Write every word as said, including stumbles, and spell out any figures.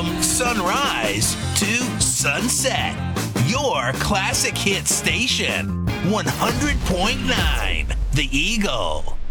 From sunrise to sunset, your classic hit station, one hundred point nine The Eagle.